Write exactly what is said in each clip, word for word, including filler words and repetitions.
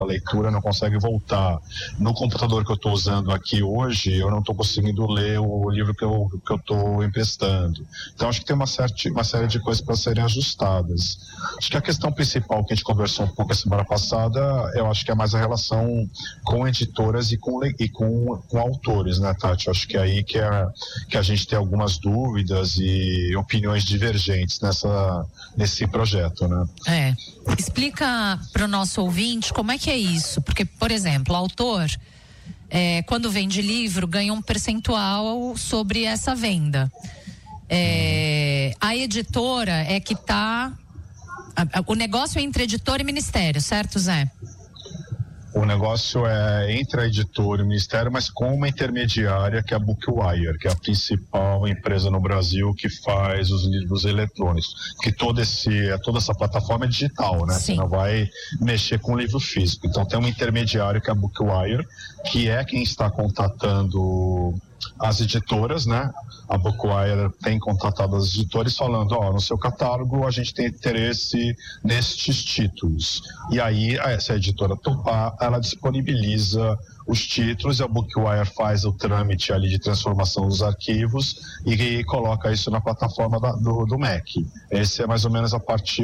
a leitura, não consegue voltar. No computador que eu estou usando aqui hoje, eu não estou conseguindo ler o livro que eu que eu estou emprestando. Então acho que tem uma, certa, uma série de coisas para serem ajustadas. Acho que a questão principal que a gente conversou um pouco a semana passada, eu acho que é mais a relação com editoras e com, e com, com autores, né, Tati? Acho que é aí que, é, que a gente tem algumas dúvidas e opiniões divergentes nessa, nesse projeto, né? É. Explica para o nosso ouvinte como é que é isso, porque, por exemplo, o autor, é, quando vende livro, ganha um percentual sobre essa venda. É, a editora é que está... O negócio é entre editora e ministério, certo, Zé? O negócio é entre a editora e o Ministério, mas com uma intermediária que é a Bookwire, que é a principal empresa no Brasil que faz os livros eletrônicos. Que todo esse, toda essa plataforma é digital, né? Sim. Você não vai mexer com o livro físico. Então tem um intermediário que é a Bookwire, que é quem está contatando as editoras, né? A Bookwire tem contatado as editoras falando, ó, no seu catálogo a gente tem interesse nestes títulos. E aí, se a editora topar, ela disponibiliza os títulos e a Bookwire faz o trâmite ali de transformação dos arquivos e, e coloca isso na plataforma da, do, do M E C. Essa é mais ou menos a parte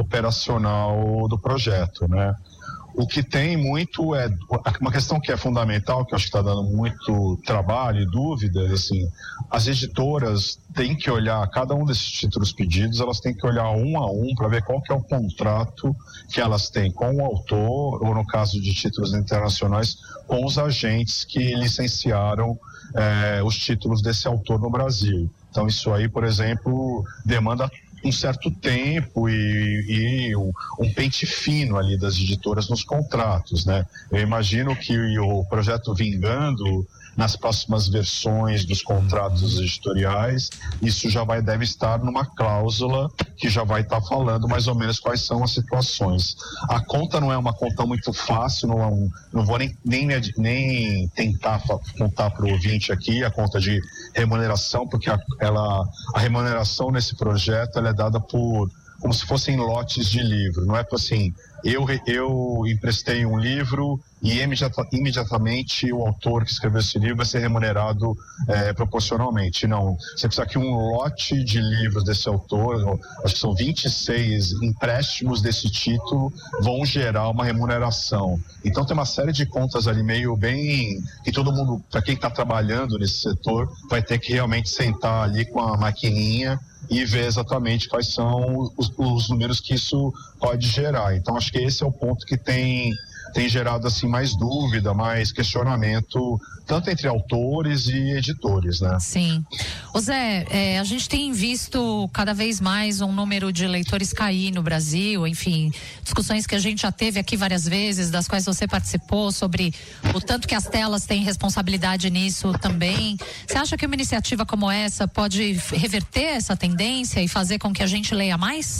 operacional do projeto, né? O que tem muito é uma questão que é fundamental, que eu acho que está dando muito trabalho e dúvidas, assim, as editoras têm que olhar cada um desses títulos pedidos, elas têm que olhar um a um para ver qual que é o contrato que elas têm com o autor, ou no caso de títulos internacionais, com os agentes que licenciaram eh, os títulos desse autor no Brasil. Então isso aí, por exemplo, demanda um certo tempo e, e um, um pente fino ali das editoras nos contratos, né? Eu imagino que o projeto vingando nas próximas versões dos contratos editoriais, isso já vai, deve estar numa cláusula que já vai estar falando mais ou menos quais são as situações. A conta não é uma conta muito fácil, não, é um, não vou nem, nem, nem tentar contar para o ouvinte aqui a conta de remuneração, porque a, ela, a remuneração nesse projeto ela é dada por como se fossem lotes de livro, não é assim, eu, eu emprestei um livro e imediata, imediatamente o autor que escreveu esse livro vai ser remunerado é, proporcionalmente. Não, você precisa que um lote de livros desse autor, acho que são vinte e seis empréstimos desse título, vão gerar uma remuneração. Então tem uma série de contas ali meio bem, que todo mundo, para quem está trabalhando nesse setor, vai ter que realmente sentar ali com a maquininha e ver exatamente quais são os, os números que isso pode gerar. Então acho que esse é o ponto que tem, tem gerado assim mais dúvida, mais questionamento, tanto entre autores e editores, né? Sim. Ô Zé, é, a gente tem visto cada vez mais um número de leitores cair no Brasil, enfim, discussões que a gente já teve aqui várias vezes, das quais você participou, sobre o tanto que as telas têm responsabilidade nisso também. Você acha que uma iniciativa como essa pode reverter essa tendência e fazer com que a gente leia mais?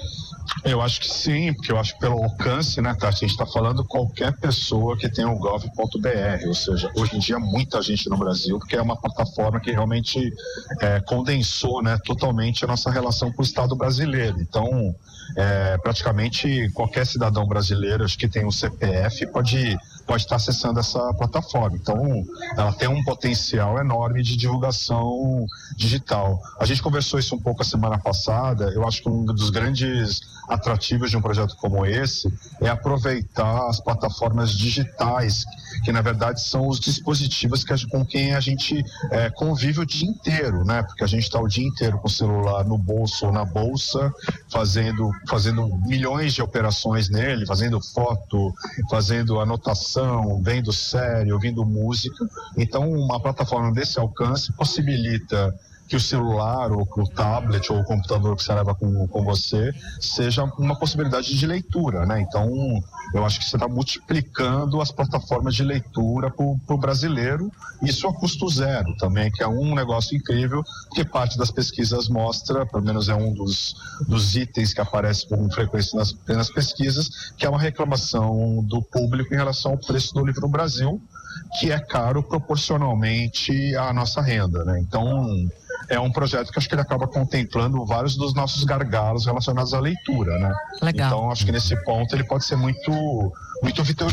Eu acho que sim, porque eu acho que pelo alcance, né, Tati, a gente está falando qualquer pessoa que tenha o gov ponto b r, ou seja, hoje em dia muita gente no Brasil, porque é uma plataforma que realmente é, condensou, né, totalmente a nossa relação com o Estado brasileiro. Então, é, praticamente qualquer cidadão brasileiro, acho que tem um C P F, pode pode estar acessando essa plataforma. Então, ela tem um potencial enorme de divulgação digital. A gente conversou isso um pouco a semana passada. Eu acho que um dos grandes atrativos de um projeto como esse é aproveitar as plataformas digitais, que na verdade são os dispositivos que a, com quem a gente é, convive o dia inteiro, né? Porque a gente está o dia inteiro com o celular no bolso ou na bolsa, fazendo, fazendo milhões de operações nele, fazendo foto, fazendo anotação, vendo série, ouvindo música. Então, uma plataforma desse alcance possibilita que o celular, ou que o tablet, ou o computador que você leva com, com você, seja uma possibilidade de leitura, né? Então, eu acho que você está multiplicando as plataformas de leitura para o brasileiro, isso a custo zero também, que é um negócio incrível, porque parte das pesquisas mostra, pelo menos é um dos, dos itens que aparece com frequência nas, nas pesquisas, que é uma reclamação do público em relação ao preço do livro no Brasil, que é caro proporcionalmente à nossa renda, né? Então, é um projeto que acho que ele acaba contemplando vários dos nossos gargalos relacionados à leitura, né? Legal. Então, acho que nesse ponto ele pode ser muito, muito vitorioso.